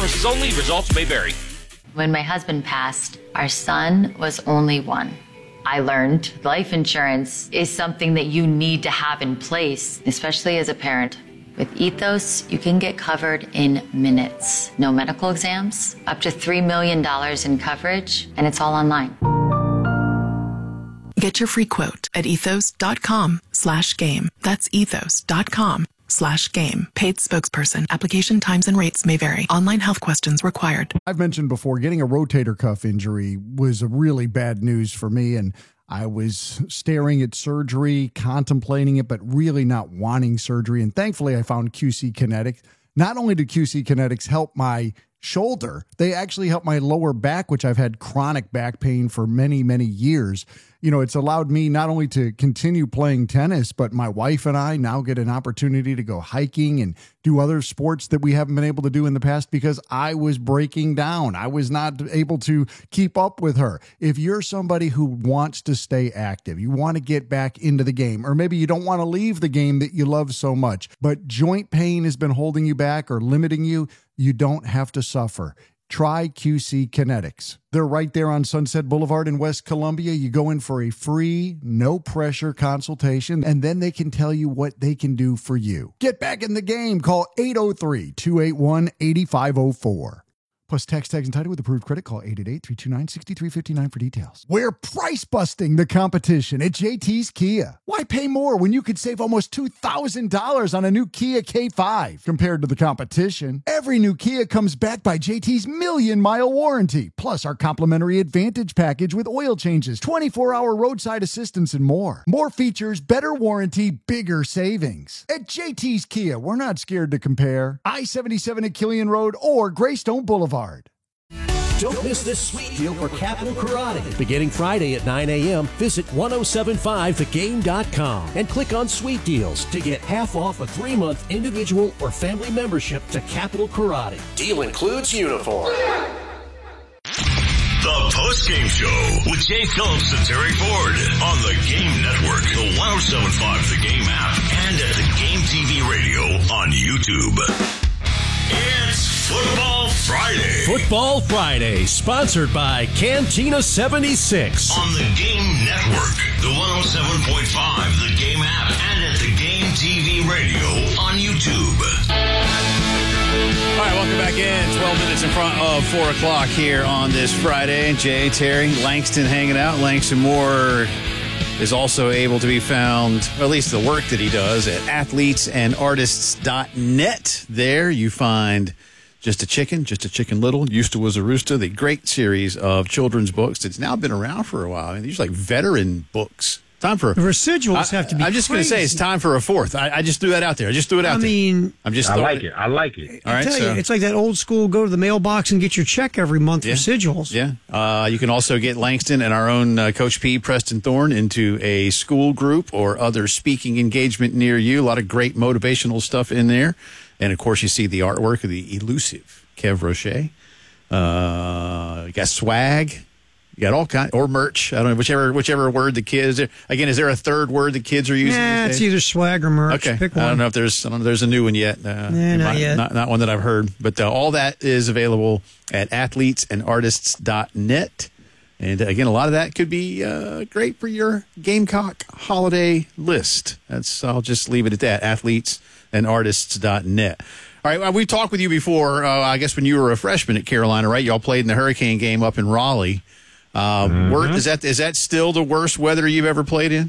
Promises only. Results may vary. When my husband passed, our son was only one. I learned life insurance is something that you need to have in place, especially as a parent. With Ethos, you can get covered in minutes. No medical exams, up to $3 million in coverage, and it's all online. Get your free quote at ethos.com/game. That's ethos.com/game. Paid spokesperson. Application times and rates may vary. Online health questions required. I've mentioned before, getting a rotator cuff injury was a really bad news for me, and I was staring at surgery, contemplating it, but really not wanting surgery. And thankfully, I found QC Kinetics. Not only did QC Kinetics help my shoulder, they actually helped my lower back, which I've had chronic back pain for many, many years. You know, it's allowed me not only to continue playing tennis, but my wife and I now get an opportunity to go hiking and do other sports that we haven't been able to do in the past because I was breaking down. I was not able to keep up with her. If you're somebody who wants to stay active, you want to get back into the game, or maybe you don't want to leave the game that you love so much, but joint pain has been holding you back or limiting you, you don't have to suffer. Try QC Kinetics. They're right there on Sunset Boulevard in West Columbia. You go in for a free, no-pressure consultation, and then they can tell you what they can do for you. Get back in the game. Call 803-281-8504. Plus text tags and title with approved credit. Call 888-329-6359 for details. We're price busting the competition at JT's Kia. Why pay more when you could save almost $2,000 on a new Kia K5 compared to the competition? Every new Kia comes backed by JT's million-mile warranty, plus our complimentary Advantage package with oil changes, 24-hour roadside assistance, and more. More features, better warranty, bigger savings. At JT's Kia, we're not scared to compare. I-77 at Killian Road or Greystone Boulevard. Don't miss this sweet deal for Capital Karate. Beginning Friday at 9 a.m., visit 1075thegame.com and click on Sweet Deals to get half off a 3-month individual or family membership to Capital Karate. Deal includes uniform. The Post-Game Show with Jay Phillips and Terry Ford on the Game Network, the 1075 The Game app, and at the Game TV radio on YouTube. It's Football Friday. Football Friday, sponsored by Cantina 76. On the Game Network, the 107.5 The Game app, and at the Game TV radio on YouTube. All right, welcome back in. 12 minutes in front of 4 o'clock here on this Friday. Jay, Terry, Langston hanging out. Langston Moore is also able to be found, or at least the work that he does, at athletesandartists.net. There you find Just a Chicken Little, Used to Was a Rooster, the great series of children's books that's now been around for a while. I mean, these are like veteran books. Time for the residuals have to be. I'm just going to say it's time for a fourth. I just threw that out there. I mean, I like it. All right, it's like that old school. Go to the mailbox and get your check every month. Residuals. Yeah. You can also get Langston and our own Coach P, Preston Thorne, into a school group or other speaking engagement near you. A lot of great motivational stuff in there, and of course, you see the artwork of the elusive Kev Roche. You got swag. You got all kinds, or merch. I don't know, whichever word the kids. Again, is there a third word the kids are using? Yeah, it's either swag or merch. Okay, pick one. I don't know if there's a new one yet. Not yet. Not one that I've heard. But all that is available at athletesandartists.net. And again, a lot of that could be great for your Gamecock holiday list. I'll just leave it at that. athletesandartists.net. All right, we talked with you before. I guess when you were a freshman at Carolina, right? Y'all played in the Hurricane game up in Raleigh. Is that still the worst weather you've ever played in?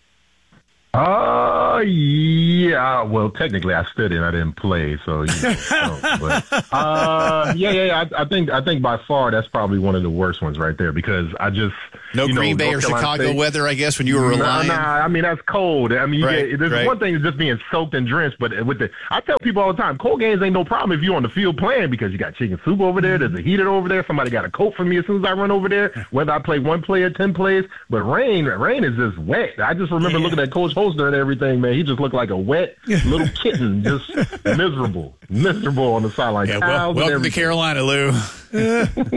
Yeah. Well, technically, I studied. I didn't play, so yeah. I think by far that's probably one of the worst ones right there because I just Green Bay or Chicago State weather. I guess when you were relying. I mean that's cold. I mean, there's one thing is just being soaked and drenched, but I tell people all the time, cold games ain't no problem if you're on the field playing because you got chicken soup over there. There's a heater over there. Somebody got a coat for me as soon as I run over there. Whether I play one play or 10 plays, but rain is just wet. I just remember looking at Coach Holster and everything. Man, he just looked like a wet little kitten, just miserable on the sideline. Yeah, welcome to Carolina, Lou.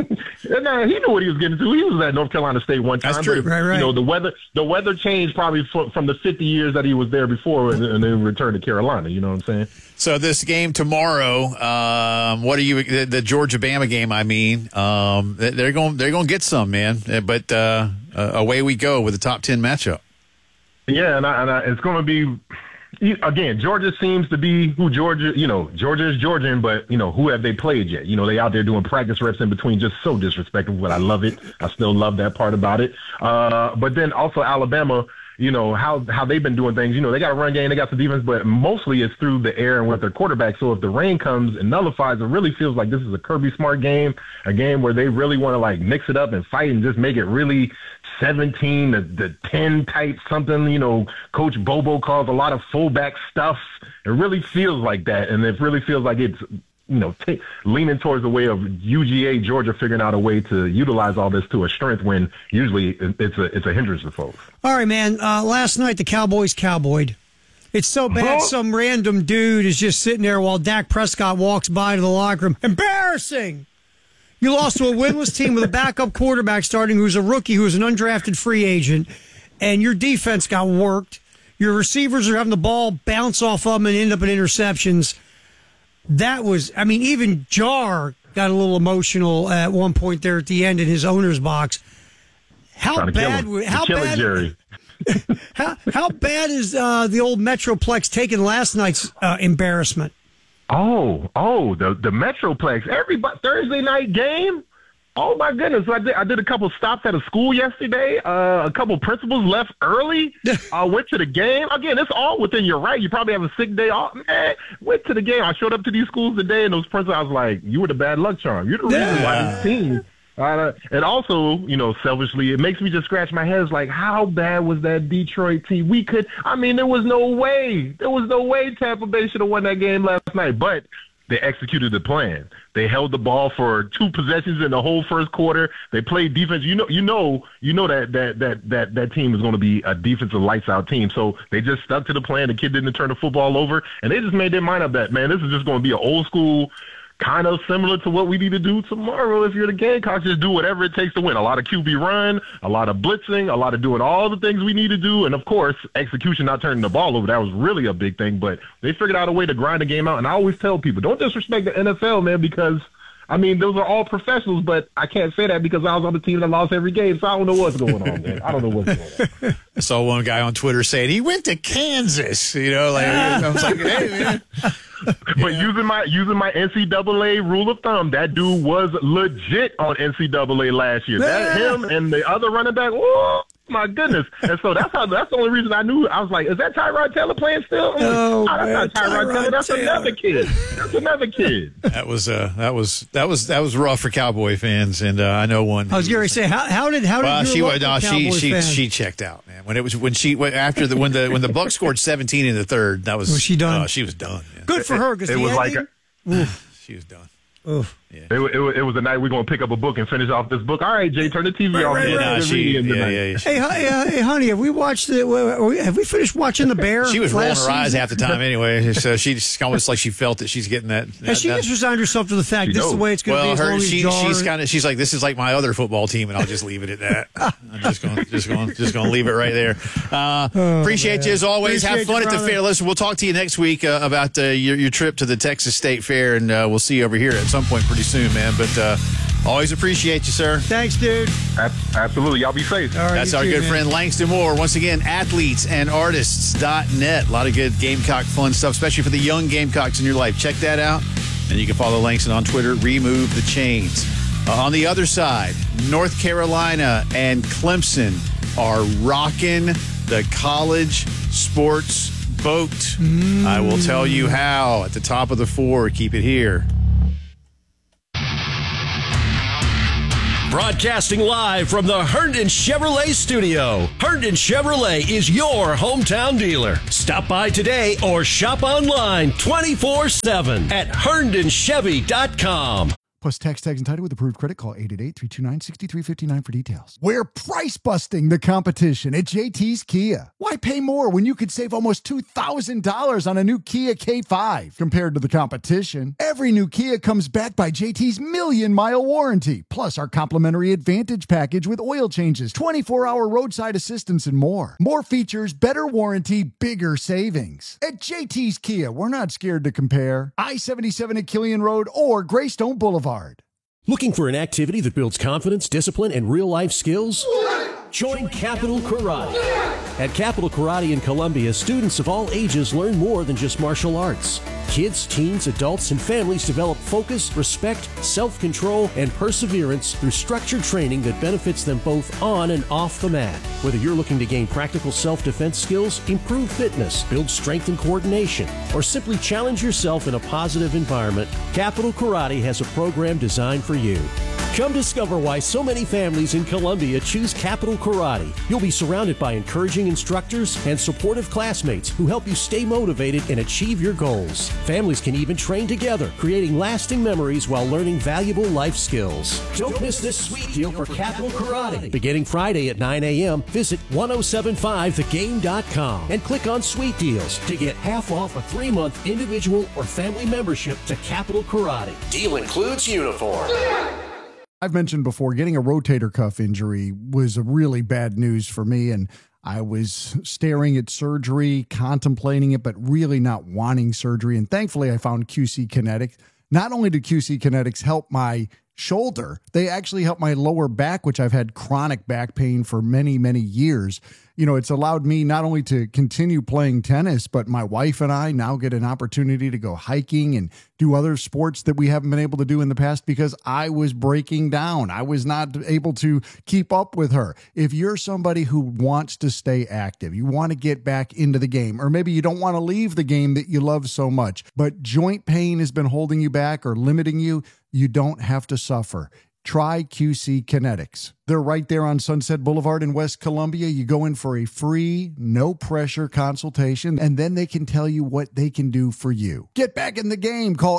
No, he knew what he was getting to. He was at North Carolina State one time. That's true. But, right. You know, the weather changed probably from the 50 years that he was there before and then returned to Carolina. You know what I'm saying? So this game tomorrow, what are you? The Georgia-Bama game, I mean, they're going to get some, man. But away we go with the top 10 matchup. Yeah, and it's going to be. Again, Georgia seems to be who Georgia is Georgian, but, who have they played yet? They out there doing practice reps in between, just so disrespectful, but I love it. I still love that part about it. But then also Alabama, how they've been doing things. They got a run game, they got some defense, but mostly it's through the air and with their quarterback. So if the rain comes and nullifies, it really feels like this is a Kirby Smart game, a game where they really want to like mix it up and fight and just make it really 17 to 10 type something. Coach Bobo calls a lot of fullback stuff. It really feels like that, and it really feels like it's leaning towards the way of UGA, Georgia, figuring out a way to utilize all this to a strength when usually it's a hindrance to folks. All right, man. Last night the Cowboys cowboyed. It's so bad some random dude is just sitting there while Dak Prescott walks by to the locker room. Embarrassing! You lost to a winless team with a backup quarterback starting who's a rookie, who's an undrafted free agent, and your defense got worked. Your receivers are having the ball bounce off of them and end up in interceptions. That was, even Jar got a little emotional at one point there at the end in his owner's box. How bad is the old Metroplex taking last night's embarrassment? The Metroplex. Everybody, Thursday night game? Oh, my goodness. I did a couple stops at a school yesterday. A couple principals left early. Went to the game. Again, it's all within your right. You probably have a sick day off. Man, went to the game. I showed up to these schools today, and those principals, I was like, you were the bad luck charm. You're the reason why this team. And also, selfishly, it makes me just scratch my head. It's like, how bad was that Detroit team? There was no way. There was no way Tampa Bay should have won that game last night. But they executed the plan. They held the ball for 2 possessions in the whole first quarter. They played defense. You know that team is going to be a defensive lights out team. So they just stuck to the plan. The kid didn't turn the football over, and they just made their mind up that, man, this is just going to be an old school, kind of similar to what we need to do tomorrow. If you're the Gamecocks, just do whatever it takes to win. A lot of QB run, a lot of blitzing, a lot of doing all the things we need to do. And, of course, execution, not turning the ball over. That was really a big thing. But they figured out a way to grind the game out. And I always tell people, don't disrespect the NFL, man, because, those are all professionals. But I can't say that because I was on the team that lost every game. So I don't know what's going on, man. I don't know what's going on. I saw one guy on Twitter saying he went to Kansas. I was like, hey, man. But using my NCAA rule of thumb, that dude was legit on NCAA last year. That him and the other running back. Oh my goodness! And so that's the only reason I knew. I was like, is that Tyrod Taylor playing still? That's not Tyrod Taylor. That's another kid. That was rough for Cowboy fans, and I know one. I was going to say, how did she checked out, man. When the Bucs scored 17 in the third, that was she done? She was done. Yeah. Good for her because it was ending, she was done. Oof. Yeah. It was a night we're going to pick up a book and finish off this book. All right, Jay, turn the TV off. Hey, honey, have we watched have we finished watching The Bear? She was rolling her eyes half the time anyway, so she's almost like she felt that she's getting that. Has she just resigned herself to the fact this is the way it's going to be? As long as she's like, this is like my other football team, and I'll just leave it at that. I'm just going to leave it right there. Appreciate you as always. Have fun at the fair. Listen, we'll talk to you next week about your trip to the Texas State Fair, and we'll see you over here at some point pretty soon, man. But always appreciate you, sir. Thanks, dude. Absolutely. Y'all be safe. All right, that's our good friend Langston Moore. Once again, athletesанdartists.net. A lot of good Gamecock fun stuff, especially for the young Gamecocks in your life. Check that out. And you can follow Langston on Twitter. Remove the chains. On the other side, North Carolina and Clemson are rocking the college sports boat. I will tell you how at the top of the 4. Keep it here. Broadcasting live from the Herndon Chevrolet studio. Herndon Chevrolet is your hometown dealer. Stop by today or shop online 24/7 at HerndonChevy.com. Plus tax, tags, and title with approved credit. Call 888-329-6359 for details. We're price busting the competition at JT's Kia. Why pay more when you could save almost $2,000 on a new Kia K5 compared to the competition? Every new Kia comes backed by JT's million-mile warranty, plus our complimentary Advantage package with oil changes, 24-hour roadside assistance, and more. More features, better warranty, bigger savings. At JT's Kia, we're not scared to compare. I-77 at Killian Road or Greystone Boulevard. Looking for an activity that builds confidence, discipline, and real-life skills? Join Capital Karate. At Capital Karate in Columbia, students of all ages learn more than just martial arts. Kids, teens, adults, and families develop focus, respect, self-control, and perseverance through structured training that benefits them both on and off the mat. Whether you're looking to gain practical self-defense skills, improve fitness, build strength and coordination, or simply challenge yourself in a positive environment, Capital Karate has a program designed for you. Come discover why so many families in Columbia choose Capital Karate. You'll be surrounded by encouraging instructors and supportive classmates who help you stay motivated and achieve your goals. Families can even train together, creating lasting memories while learning valuable life skills. Don't miss this sweet deal for Capital Karate. Beginning Friday at 9 a.m., visit 1075thegame.com and click on Sweet Deals to get half off a 3-month individual or family membership to Capital Karate. Deal includes uniform. I've mentioned before, getting a rotator cuff injury was a really bad news for me, and I was staring at surgery, contemplating it, but really not wanting surgery. And thankfully, I found QC Kinetics. Not only did QC Kinetics help my shoulder, they actually helped my lower back, which I've had chronic back pain for many, many years. You know, it's allowed me not only to continue playing tennis, but my wife and I now get an opportunity to go hiking and do other sports that we haven't been able to do in the past because I was breaking down. I was not able to keep up with her. If you're somebody who wants to stay active, you want to get back into the game, or maybe you don't want to leave the game that you love so much, but joint pain has been holding you back or limiting you, you don't have to suffer. Try QC Kinetics. They're right there on Sunset Boulevard in West Columbia. You go in for a free, no-pressure consultation, and then they can tell you what they can do for you. Get back in the game. Call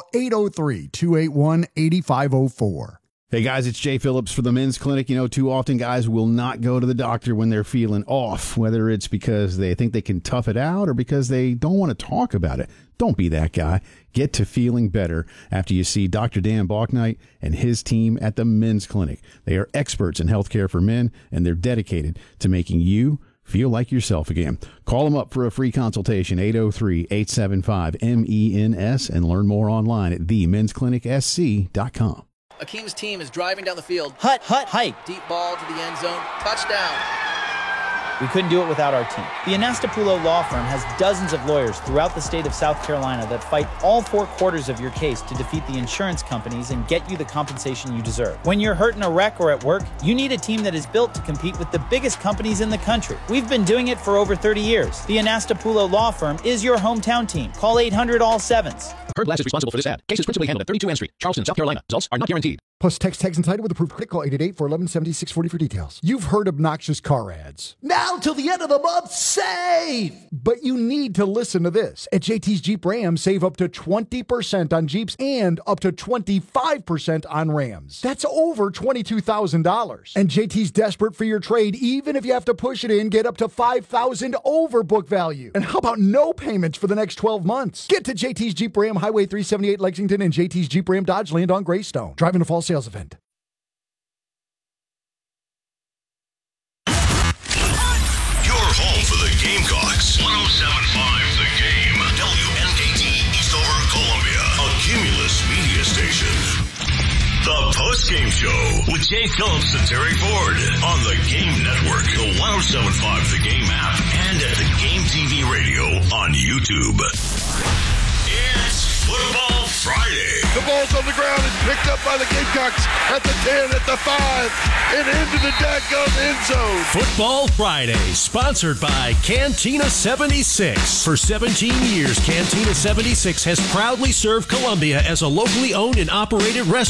803-281-8504. Hey guys, it's Jay Phillips for the Men's Clinic. You know, too often guys will not go to the doctor when they're feeling off, whether it's because they think they can tough it out or because they don't want to talk about it. Don't be that guy. Get to feeling better after you see Dr. Dan Balknight and his team at the Men's Clinic. They are experts in healthcare for men, and they're dedicated to making you feel like yourself again. Call them up for a free consultation, 803-875-MENS, and learn more online at themensclinicsc.com. Akeem's team is driving down the field. Hut, hike. Deep ball to the end zone. Touchdown. We couldn't do it without our team. The Anastapulo Law Firm has dozens of lawyers throughout the state of South Carolina that fight all 4 quarters of your case to defeat the insurance companies and get you the compensation you deserve. When you're hurt in a wreck or at work, you need a team that is built to compete with the biggest companies in the country. We've been doing it for over 30 years. The Anastapulo Law Firm is your hometown team. Call 800-ALL-7s. Heard Glass is responsible for this ad. Case is principally handled at 32 N Street, Charleston, South Carolina. Results are not guaranteed. Plus text, tags, and title with approved credit. Call 888-411-7640 for details. You've heard obnoxious car ads. Now till the end of the month, save! But you need to listen to this. At JT's Jeep Ram, save up to 20% on Jeeps and up to 25% on Rams. That's over $22,000. And JT's desperate for your trade, even if you have to push it in, get up to $5,000 over book value. And how about no payments for the next 12 months? Get to JT's Jeep Ram, Highway 378 Lexington, and JT's Jeep Ram Dodge Land on Greystone. Driving a fall sales event. Your home for the Gamecocks. 107.5 The Game. WNKT Eastover, Columbia. A Cumulus media station. The Post-Game Show with Jay Phillips and Terry Ford on the Game Network, the 107.5 The Game app, and at the Game TV radio on YouTube. It's Football Friday. The ball's on the ground and picked up by the Gamecocks at the 10, at the 5, and into the dadgum end zone. Football Friday, sponsored by Cantina 76. For 17 years, Cantina 76 has proudly served Columbia as a locally owned and operated restaurant.